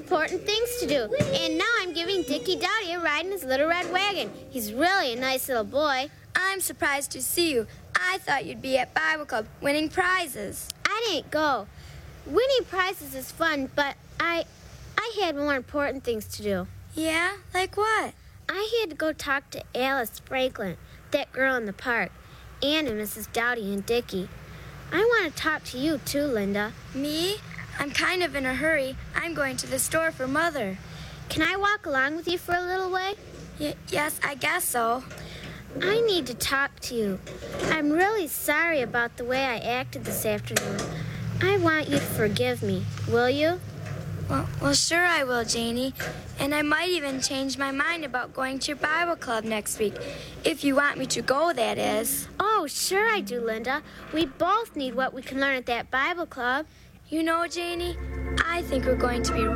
important things to do. And now I'm giving Dickie Dowdy a ride in his little red wagon. He's really a nice little boy. I'm surprised to see you. I thought you'd be at Bible Club winning prizes. I didn't go. Winning prizes is fun, but I had more important things to do. Yeah? Like what? I had to go talk to Alice Franklin, that girl in the park, and Mrs. Dowdy and Dickie. I want to talk to you too, Linda. Me? I'm kind of in a hurry. I'm going to the store for Mother. Can I walk along with you for a little way? Yes, I guess so. I need to talk to you. I'm really sorry about the way I acted this afternoon. I want you to forgive me. Will you? Well, sure I will, Janie. And I might even change my mind about going to your Bible Club next week. If you want me to go, that is. Oh, sure I do, Linda. We both need what we can learn at that Bible Club. You know, Janie, I think we're going to be